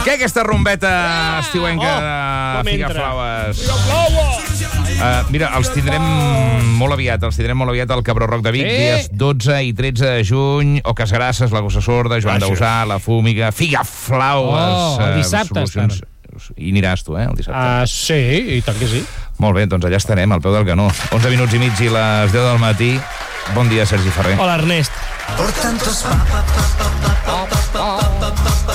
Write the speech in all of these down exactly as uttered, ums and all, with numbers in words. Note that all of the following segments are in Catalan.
Què, aquesta rumbeta estiuenca Oh, de com entra. Figaflaues? Figaflaues! Uh, mira, els tindrem molt aviat, els tindrem molt aviat al Cabró Rock de Vic, Sí. dies dotze i tretze de juny, Oques Grasses, la Gossa Sorda, Joan Gràcies. Dausà, la Fúmiga, Figaflaues. Oh, el eh, dissabte solucions- I aniràs tu, eh, el dissabte. Uh, sí, i tant que sí. Molt bé, doncs allà estarem, al peu del canó. onze minuts i mig i les deu del matí. Bon dia, Sergi Ferrer. Hola, Ernest. Por tantos pa, pa, pa, pa,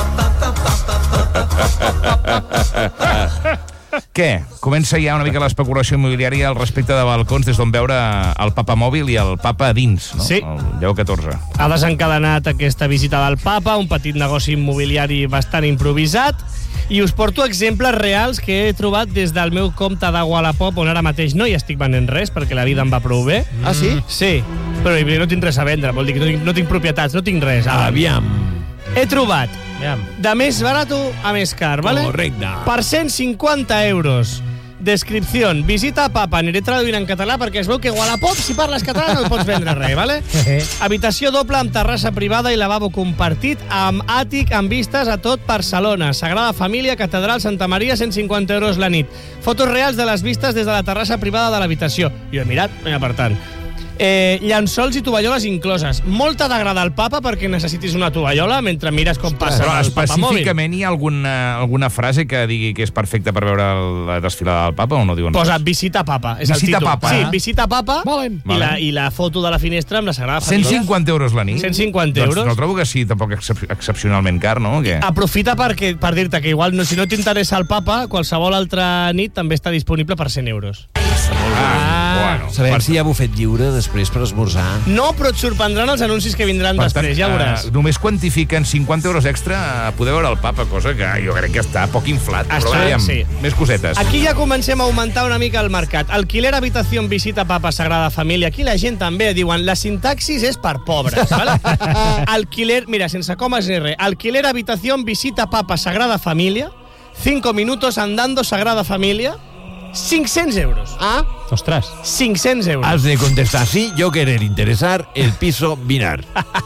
Què? Comença ja una mica l'especulació immobiliària al respecte de balcons des d'on veure el Papa Mòbil i el Papa a dins, no? Sí. El Lleó catorze. Ha desencadenat aquesta visita del papa, un petit negoci immobiliari bastant improvisat, i us porto exemples reals que he trobat des del meu compte de Wallapop, on ara mateix no hi estic venent res, perquè la vida em va prou bé. Ah, sí? Sí, però no tinc res a vendre, vol dir que no tinc, no tinc propietats, no tinc res. Ara. Aviam. He trobat Aviam. de més barat a més car, ¿vale? Correcte. Per cent cinquanta euros. Descripció. Visita a Papa. Aniré traduint en català perquè es veu que Wallapop, si parles català, no et pots vendre res, ¿vale? Habitació doble amb terrassa privada i lavabo compartit amb àtic amb vistes a tot Barcelona. Sagrada Família, Catedral, Santa Maria, cent cinquanta euros la nit. Fotos reals de les vistes des de la terrassa privada de l'habitació. Jo he mirat, eh, per tant. Eh, llençols i tovalloles incloses. Molta d'agradar al papa perquè necessitis una tovallola mentre mires com passa Però el papa mòbil. específicament hi ha alguna, alguna frase que digui que és perfecta per veure el- la desfilada del papa o no diuen Posa res? visita papa, és Visita el títol. papa, Sí, eh? visita papa Molt i, bé. la, Vale. i la foto de la finestra amb la Sagrada cent Família. cinquanta euros la nit? cent cinquanta Doncs euros. no trobo que sigui tampoc excep excepcionalment car, no? O què? Aprofita perquè, per dir-te que igual no, si no t'interessa el papa, qualsevol altra nit també està disponible per cent euros. Ah, bueno. Sabem Per- si hi ha bufet lliure després per esmorzar. No, però et sorprendran els anuncis que vindran per després, ja veuràs. eh, només quantifiquen cinquanta euros extra a poder veure el papa, cosa que jo crec que està poc inflat. Està, però veiem, sí. més cosetes. Aquí ja comencem a augmentar una mica el mercat. Alquiler, habitació, visita, papa, Sagrada Família. Aquí la gent també diuen, la sintaxis és per pobres, ¿vale? Alquiler, mira, sense comes ni res. Alquiler, habitació, visita, papa, Sagrada Família. Cinco minutos andando, Sagrada Família. cinc-cents euros. Ah, Ostres. cinc-cents euros. has de contestar sí, yo querer interesar, el piso mirar.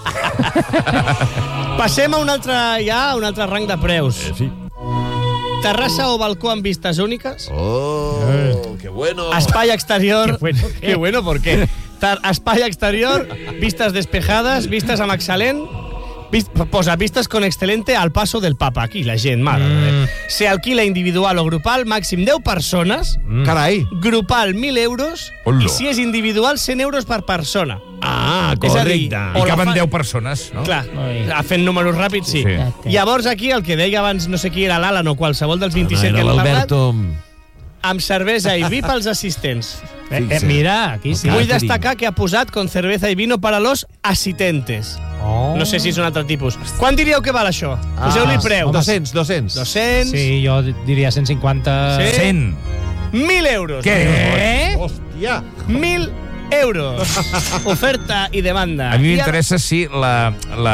Passem a un altre, ja, a un altre rang de preus. Sí. Terrassa o balcó amb vistes úniques. Oh, qué bueno. Espai exterior. Qué bueno, ¿qué? Qué bueno, ¿por qué? Tar- Espai exterior, vistas despejadas, vistas amb excel·lent, vis- posa vistas con excelente al paso del papa. Aquí la gent, mare. Mm. Se alquila individual o grupal, màxim deu persones, Carai. grupal mil euros, Hola. i si és individual cent euros per persona. Ah, És a dir, correcte. I o la caben fa- deu persones, no? Clar, Ai. fent números ràpids, sí. Sí. Sí. Llavors aquí el que deia abans, no sé qui era l'Alan o qualsevol dels vint-i-set que Era hem parlat, l'Alberto. amb cervesa i vi pels assistents. Eh, eh, Fixa. mira, aquí sí. Vull Catering. destacar que ha posat con cerveza y vino para los asistentes. Oh. No sé si és un altre tipus. Quan diríeu que val això? Poseu-li preu. dos-cents, dos-cents. dos-cents, Sí, jo diria cent cinquanta... Sí. cent. mil euros. Què? Eh? Hòstia. Mil euros. Oferta i demanda. A mi I m'interessa si la,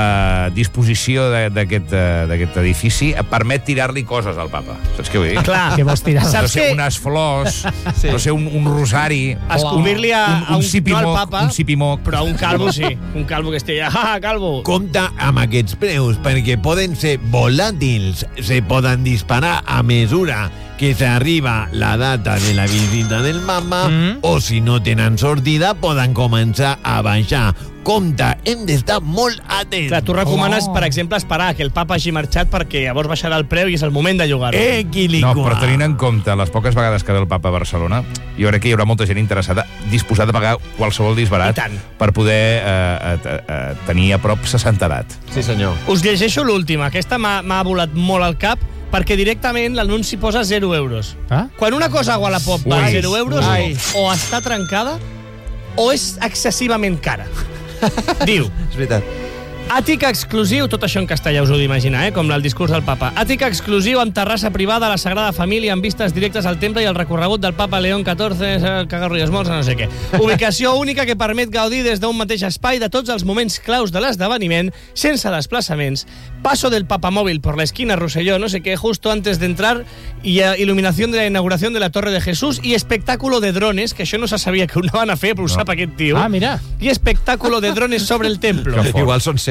la disposició de- d'aquest eh, d'aquest edifici permet tirar-li coses al papa. Saps què vull dir? Clar. Què vols tirar? No Saps sé, què? unes flors, no sé, un, un rosari, Escobrir-li a, un, a un un, sipimoc, no al papa, un sipimoc. però a un calvo sí. Un calvo que estigui... Ah, calvo. Compte amb aquests preus, perquè poden ser volàtils, se poden disparar a mesura que s'arriba la data de la visita del mama, Mm. o si no tenen sortida, poden començar a baixar. Compte, hem d'estar molt atents. Clar, tu recomanes, Oh. per exemple, esperar que el papa hagi marxat perquè llavors baixarà el preu i és el moment de llogar-ho. Equilicua. No, però tenint en compte les poques vegades que ve el papa a Barcelona, jo crec que hi haurà molta gent interessada, disposada a pagar qualsevol disbarat I tant. per poder eh, eh, eh, tenir a prop seixanta edat. Sí, senyor. Us llegeixo l'última. Aquesta m'ha m'ha volat molt al cap perquè directament l'anunci posa zero euros. Ah? Quan una cosa a Wallapop va a Ui. zero euros, Ai. o està trencada o és excessivament cara. Diu, És veritat. àtic exclusiu, tot això en castellà us ho heu d'imaginar, eh? Com el discurs del papa. Àtic exclusiu amb terrassa privada a la Sagrada Família amb vistes directes al temple i el recorregut del papa León catorze, cagarro i esmolsa, no sé què. Ubicació única que permet gaudir des d'un mateix espai de tots els moments claus de l'esdeveniment, sense desplaçaments. Paso del papamóvil por la esquina Rosselló, no sé qué, justo antes de entrar, y uh, iluminación de la inauguración de la Torre de Jesús i espectáculo de drones, que això no se sabia que ho anaven a fer, però ho No. sap aquest tio. Ah, mira. I espectáculo de drones sobre el templo. Que fort. Igual són seus.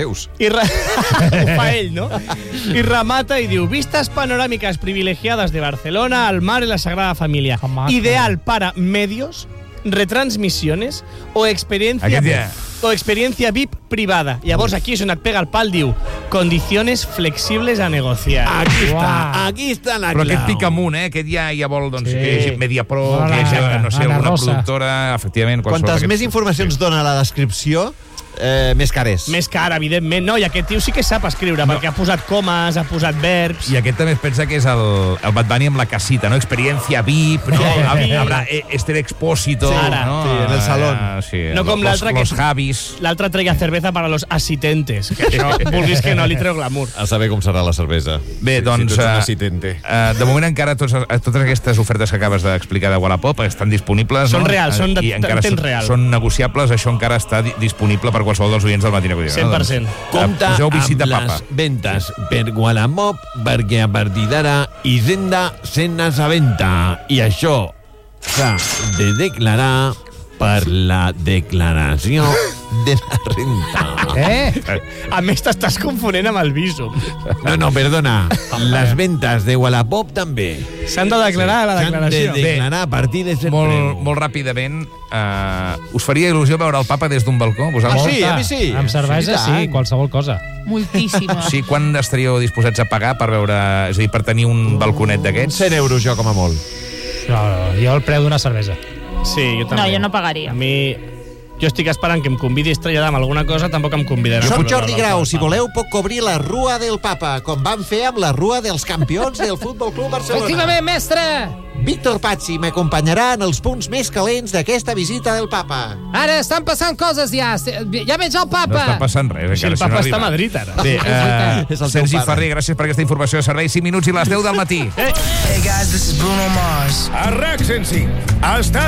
seus. I re... Ho fa ell, no? I remata i diu: vistas panorámicas privilegiadas de Barcelona, al mar y la Sagrada Familia. Jamás. Ideal para medios, retransmissiones o experiencia, dia. o experiencia V I P privada. Llavors aquí és on et pega el pal, diu: condiciones flexibles a negociar. Aquí Uau. està, aquí està la Però clau. aquest pica amunt, eh? Aquest ja, ja vol, doncs, Sí. que hi hagi Mediapro, Hola, que hi hagi, no sé, Ana alguna Rosa. productora, efectivament. qualsevol Quantes d'aquests- més informacions dona la descripció, eh, més car és. Més car, evidentment. No, i aquest tio sí que sap escriure, no. perquè ha posat comes, ha posat verbs... I aquest també es pensa que és el, el Bad Bunny amb la casita, no? Experiencia V I P, no? Sí, Hab- sí. Habrá eh, Esther Expósito, Sí, ara. no? Sí, en el salón. Eh, sí, No com los, l'altre que- Los Javis. L'altre treia cerveza para los asitentes, que això, vulguis que no, li treu glamour. A saber com serà la cervesa. Bé, Si- doncs... Si tu ets un eh, assistente. eh, de moment encara tots, eh, totes aquestes ofertes que acabes d'explicar de Wallapop estan disponibles, Són no? reals, són de- I encara en temps són, real. són negociables, això encara està di disponible per qualsevol dels oients del Matí Quotidià. cent per cent. Compta Poseu amb visita les papa. ventes per Wallapop perquè a partir d'ara Hisenda se n'és a venda i això s'ha de declarar per la declaració de la renta. Eh? A més, t'estàs confonent amb el Visum. No, no, perdona. Les ventes de Wallapop també. S'han de declarar a la S'han de declaració. declarar a partir de cent Molt, preu. molt ràpidament, eh, us faria il·lusió veure el papa des d'un balcó? Ah, Vosaltres? sí, a mi sí. Amb cervesa, Sí, sí, tant. qualsevol cosa. Moltíssima. Sí, quan estaríeu disposats a pagar per veure, és a dir, per tenir un balconet d'aquests? cent euros jo, com a molt. No, no, jo el preu d'una cervesa. Sí, jo també. No, jo no pagaria. A mi... Jo estic esperant que em convidi Estrella d'Am a alguna cosa, tampoc em convidarà. Soc a Jordi veure Grau, el si Papa. voleu puc cobrir la Rua del Papa, com van fer amb la Rua dels Campions del Futbol Club Barcelona. mestre! Víctor Pazzi m'acompanyarà en els punts més calents d'aquesta visita del Papa. Ara estan passant coses ja. Ja veig el No està passant res. Si el encara, papa no està a arriba. Madrid, ara. Bé, eh, És el teu Sergi pare. Ferrer, gràcies per aquesta informació de servei. cinc minuts i les deu del matí. Hey guys, this is Bruno Mars. A RAC cent cinc. Està